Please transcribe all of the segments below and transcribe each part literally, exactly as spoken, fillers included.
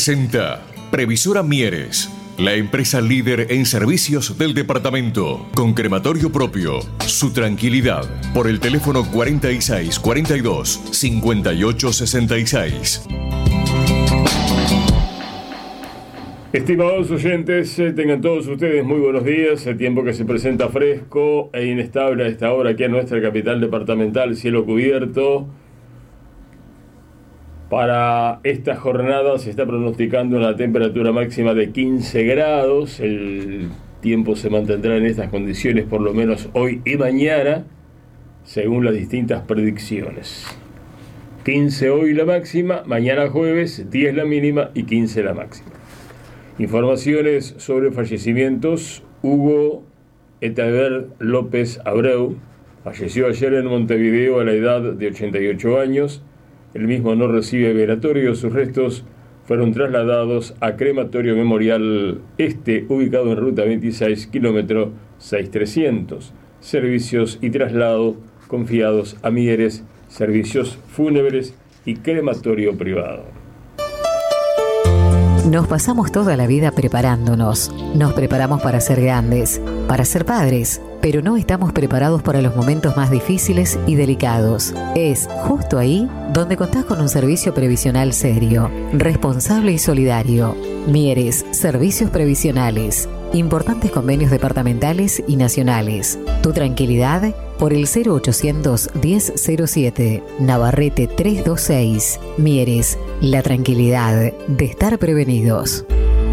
presenta Previsora Mieres, la empresa líder en servicios del departamento, con crematorio propio. Su tranquilidad, por el teléfono cuarenta y seis cuarenta y dos cincuenta y ocho sesenta y seis. Estimados oyentes, tengan todos ustedes muy buenos días. El tiempo que se presenta fresco e inestable a esta hora aquí en nuestra capital departamental, cielo cubierto. Para esta jornada se está pronosticando una temperatura máxima de quince grados. El tiempo se mantendrá en estas condiciones por lo menos hoy y mañana, según las distintas predicciones. quince hoy la máxima, mañana jueves diez la mínima y quince la máxima. Informaciones sobre fallecimientos. Hugo Etaber López Abreu falleció ayer en Montevideo a la edad de ochenta y ocho años. El mismo no recibe velatorio. Sus restos fueron trasladados a Crematorio Memorial Este, ubicado en ruta veintiséis, kilómetro seis mil trescientos. Servicios y traslado confiados a Mieres, servicios fúnebres y crematorio privado. Nos pasamos toda la vida preparándonos. Nos preparamos para ser grandes, para ser padres, pero no estamos preparados para los momentos más difíciles y delicados. Es justo ahí donde contás con un servicio previsional serio, responsable y solidario. Mieres, servicios previsionales. Importantes convenios departamentales y nacionales. Tu tranquilidad por el cero ochocientos diez cero siete, Navarrete trescientos veintiséis. Mieres, la tranquilidad de estar prevenidos.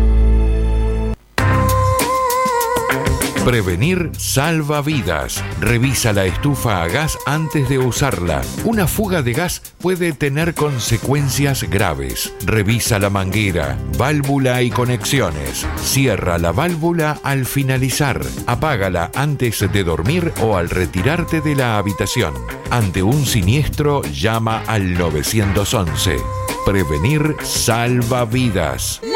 Prevenir salva vidas. Revisa la estufa a gas antes de usarla. Una fuga de gas puede tener consecuencias graves. Revisa la manguera, válvula y conexiones. Cierra la válvula al finalizar. Apágala antes de dormir o al retirarte de la habitación. Ante un siniestro, llama al nueve once. Prevenir salva vidas.